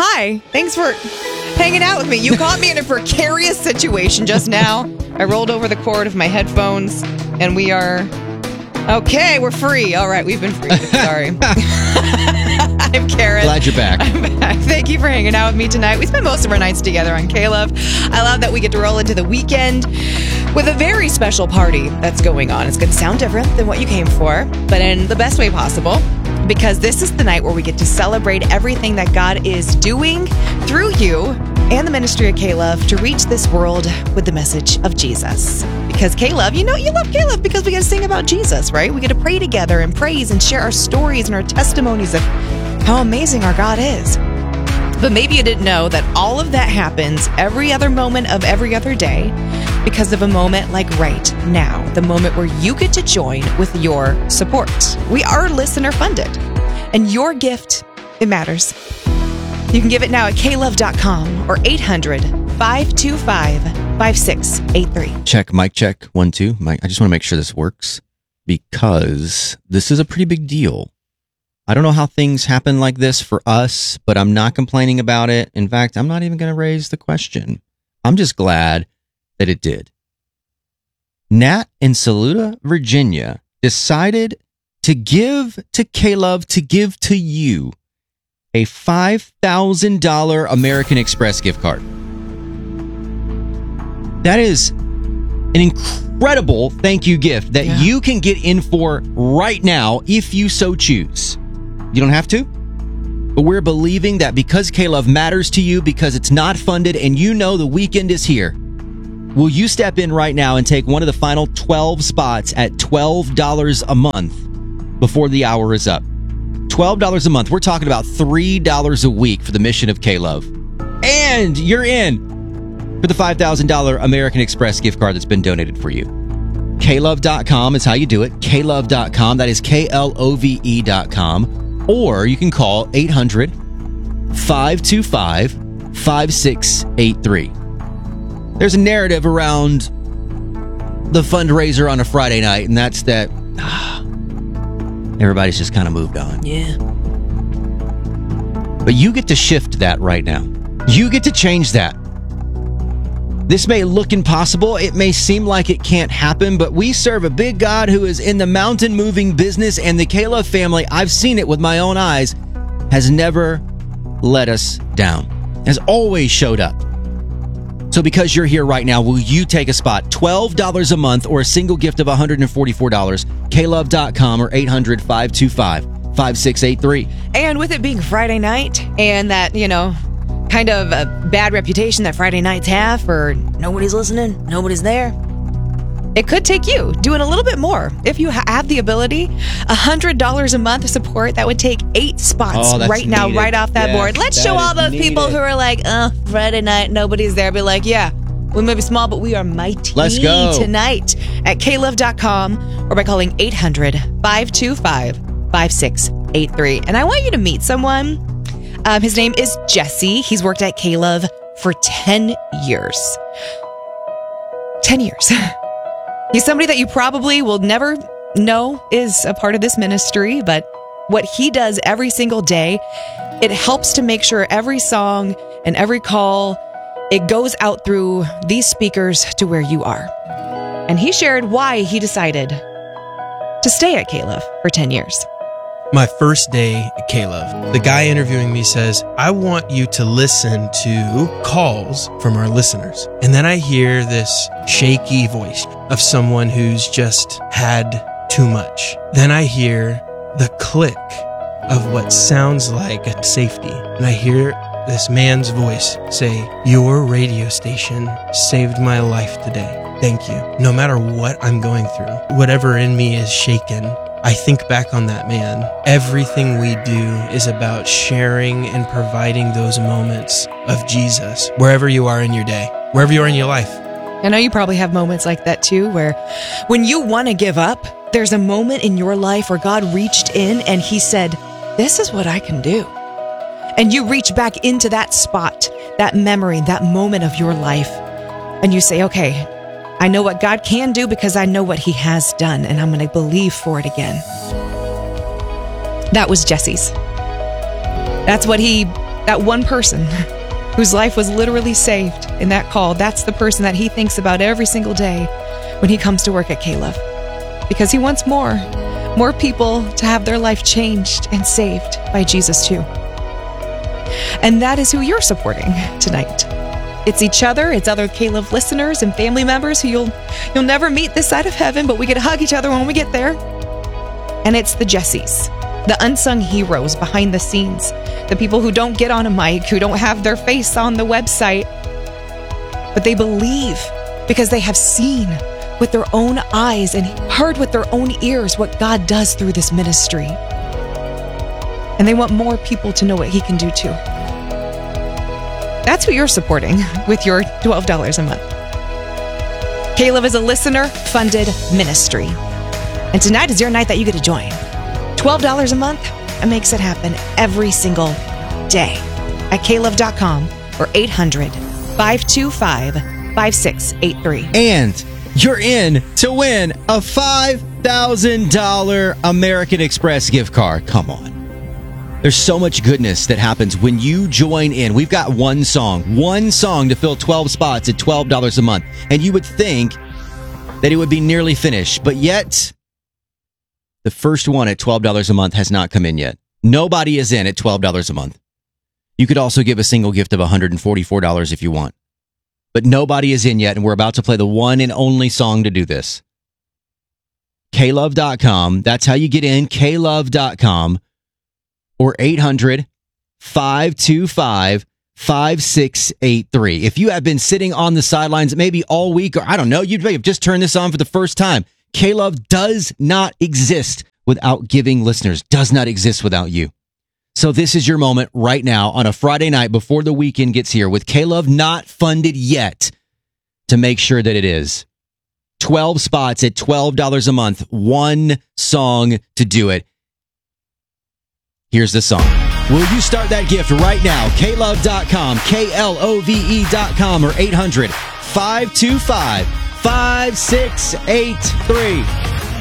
Hi. Thanks for hanging out with me. You caught me in a precarious situation just now. I rolled over the cord of my headphones, and we are... Okay, we're free. All right, we've been free. Sorry. I'm Karen. Glad you're back. I'm back. Thank you for hanging out with me tonight. We spend most of our nights together on K-Love. I love that we get to roll into the weekend with a very special party that's going on. It's going to sound different than what you came for, but in the best way possible, because this is the night where we get to celebrate everything that God is doing through you and the ministry of K-Love to reach this world with the message of Jesus. Because K-Love, you know you love K-Love because we get to sing about Jesus, right? We get to pray together and praise and share our stories and our testimonies of how amazing our God is. But maybe you didn't know that all of that happens every other moment of every other day because of a moment like right now, the moment where you get to join with your support. We are listener funded, and your gift, it matters. You can give it now at klove.com or 800-525-5683. Check, mic check, 1, 2. Mic. I just want to make sure this works because this is a pretty big deal. I don't know how things happen like this for us, but I'm not complaining about it. In fact, I'm not even going to raise the question. I'm just glad that it did. Nat in Saluda, Virginia, decided to give to K-Love, to give to you, a $5,000 American Express gift card. That is an incredible thank you gift that you can get in for right now if you so choose. You don't have to, but we're believing that because K-Love matters to you, because it's not funded, and you know the weekend is here, will you step in right now and take one of the final 12 spots at $12 a month before the hour is up? $12 a month. We're talking about $3 a week for the mission of K-Love. And you're in for the $5,000 American Express gift card that's been donated for you. klove.com is how you do it. klove.com. That is KLOVE.com. Or you can call 800-525-5683. There's a narrative around the fundraiser on a Friday night, and that's that everybody's just kind of moved on. Yeah. But you get to shift that right now. You get to change that. This may look impossible. It may seem like it can't happen, but we serve a big God who is in the mountain moving business, and the K-Love family, I've seen it with my own eyes, has never let us down, has always showed up. So because you're here right now, will you take a spot? $12 a month or a single gift of $144. klove.com or 800-525-5683. And with it being Friday night and that, kind of a bad reputation that Friday nights have for nobody's listening, nobody's there, it could take you doing a little bit more. If you have the ability, $100 a month of support, that would take 8 spots right now, right off that board. Let's show all those people who are like, Friday night, nobody's there. Be like, yeah, we may be small, but we are mighty. Let's go tonight at klove.com or by calling 800-525-5683. And I want you to meet someone. His name is Jesse. He's worked at K-Love for 10 years. 10 years. He's somebody that you probably will never know is a part of this ministry, but what he does every single day, it helps to make sure every song and every call, it goes out through these speakers to where you are. And he shared why he decided to stay at K-Love for 10 years. My first day at K-Love, the guy interviewing me says, I want you to listen to calls from our listeners. And then I hear this shaky voice of someone who's just had too much. Then I hear the click of what sounds like a safety. And I hear this man's voice say, your radio station saved my life today. Thank you. No matter what I'm going through, whatever in me is shaken, I think back on that man. Everything we do is about sharing and providing those moments of Jesus wherever you are in your day, wherever you are in your life. I know you probably have moments like that too, where when you want to give up, there's a moment in your life where God reached in and he said, this is what I can do. And you reach back into that spot, that memory, that moment of your life, and you say, okay, I know what God can do because I know what he has done, and I'm going to believe for it again. That was Jesse's. That's what he that one person whose life was literally saved in that call, that's the person that he thinks about every single day when he comes to work at K-Love. Because he wants more people to have their life changed and saved by Jesus too. And that is who you're supporting tonight. It's each other, it's other K-Love listeners and family members who you'll never meet this side of heaven, but we get to hug each other when we get there. And it's the Jessies, the unsung heroes behind the scenes, the people who don't get on a mic, who don't have their face on the website, but they believe because they have seen with their own eyes and heard with their own ears what God does through this ministry. And they want more people to know what he can do too. That's who you're supporting with your $12 a month. K-Love is a listener-funded ministry. And tonight is your night that you get to join. $12 a month, it makes it happen every single day at klove.com or 800-525-5683. And you're in to win a $5,000 American Express gift card. Come on. There's so much goodness that happens when you join in. We've got one song to fill 12 spots at $12 a month. And you would think that it would be nearly finished, but yet the first one at $12 a month has not come in yet. Nobody is in at $12 a month. You could also give a single gift of $144 if you want. But nobody is in yet, and we're about to play the one and only song to do this. klove.com. That's how you get in. klove.com. Or 800-525-5683. If you have been sitting on the sidelines maybe all week, or I don't know, you may have just turned this on for the first time. K-Love does not exist without giving listeners, does not exist without you. So this is your moment right now on a Friday night before the weekend gets here with K-Love not funded yet to make sure that it is. 12 spots at $12 a month, one song to do it. Here's the song. Will you start that gift right now? klove.com, klove.com, or 800-525-5683.